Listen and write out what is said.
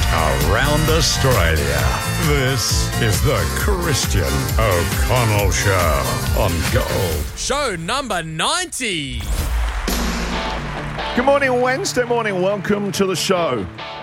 around Australia. This is the Christian O'Connell Show on Gold. Show number 90. Good morning, Wednesday morning. Welcome to the show.